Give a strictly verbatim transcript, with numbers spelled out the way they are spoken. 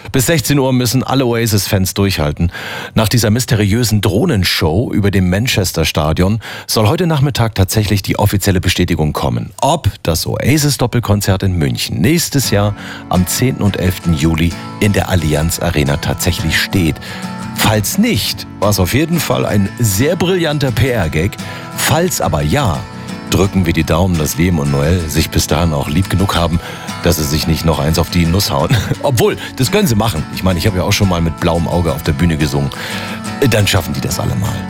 Bis sechzehn Uhr müssen alle Oasis-Fans durchhalten. Nach dieser mysteriösen Drohnenshow über dem Manchester-Stadion soll heute Nachmittag tatsächlich die offizielle Bestätigung kommen, ob das Oasis-Doppelkonzert in München nächstes Jahr am zehnten und elften Juli in der Allianz Arena tatsächlich steht. Falls nicht, war es auf jeden Fall ein sehr brillanter P R-Gag. Falls aber ja, drücken wir die Daumen, dass Liam und Noel sich bis dahin auch lieb genug haben, dass sie sich nicht noch eins auf die Nuss hauen. Obwohl, das können sie machen. Ich meine, ich habe ja auch schon mal mit blauem Auge auf der Bühne gesungen. Dann schaffen die das alle mal.